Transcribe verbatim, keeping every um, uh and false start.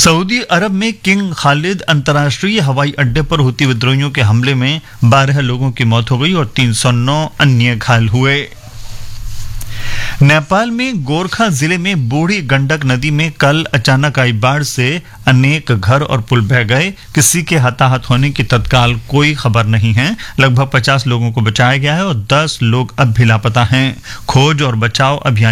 Saudi अरब में king Khalid अंतर्राष्ट्रीय हवाई अड्डे पर हुती विद्रोहियों के हमले में बारह लोगों की मौत हो गई और तीन सौ नौ अन्य घायल हुए। नेपाल में गोरखा जिले में बूढ़ी गंडक नदी में कल अचानक आई बाढ़ से अनेक घर और पुल बह गए। किसी के हताहत होने की तत्काल कोई खबर नहीं है। लगभग पचास लोगों को बचाया गया है और दस लोग अब भी लापता हैं। खोज और बचाव अभियान